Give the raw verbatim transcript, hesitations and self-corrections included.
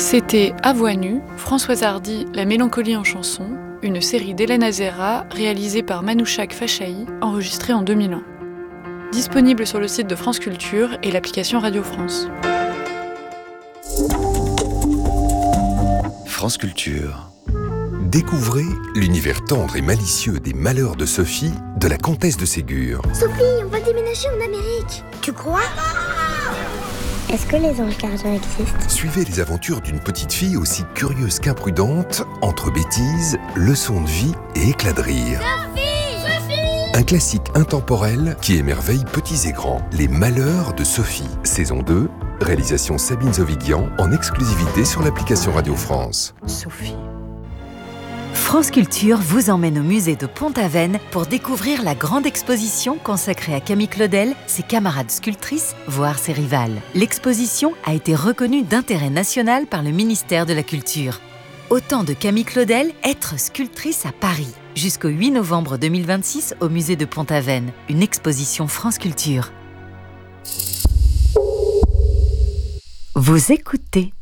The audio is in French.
C'était À voix nue, Françoise Hardy, La mélancolie en chanson, une série d'Hélène Azera réalisée par Manouchak Fachahi, enregistrée en deux mille un. Disponible sur le site de France Culture et l'application Radio France. France Culture. Découvrez l'univers tendre et malicieux des malheurs de Sophie, de la comtesse de Ségur. Sophie, on va déménager en Amérique. Tu crois ? Est-ce que les anges gardiens existent ? Suivez les aventures d'une petite fille aussi curieuse qu'imprudente, entre bêtises, leçons de vie et éclats de rire. Sophie ! Sophie ! Un classique intemporel qui émerveille petits et grands. Les malheurs de Sophie, saison deux, réalisation Sabine Zovigian, en exclusivité sur l'application Radio France. Sophie. France Culture vous emmène au musée de Pont-Aven pour découvrir la grande exposition consacrée à Camille Claudel, ses camarades sculptrices, voire ses rivales. L'exposition a été reconnue d'intérêt national par le ministère de la Culture. Autant de Camille Claudel, être sculptrice à Paris. Jusqu'au huit novembre deux mille vingt-six au musée de Pont-Aven. Une exposition France Culture. Vous écoutez